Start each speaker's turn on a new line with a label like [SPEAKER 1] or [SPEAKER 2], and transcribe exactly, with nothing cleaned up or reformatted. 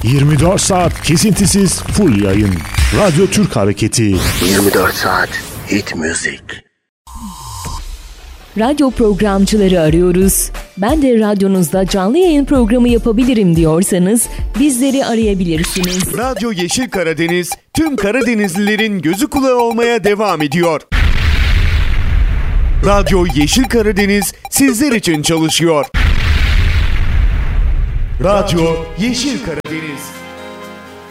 [SPEAKER 1] yirmi dört saat kesintisiz full yayın. Radyo Türk Hareketi.
[SPEAKER 2] yirmi dört saat hit müzik.
[SPEAKER 3] Radyo programcıları arıyoruz. Ben de radyonuzda canlı yayın programı yapabilirim diyorsanız bizleri arayabilirsiniz.
[SPEAKER 4] Radyo Yeşil Karadeniz tüm Karadenizlilerin gözü kulağı olmaya devam ediyor. Radyo Yeşil Karadeniz sizler için çalışıyor. Radyo Yeşil Karadeniz.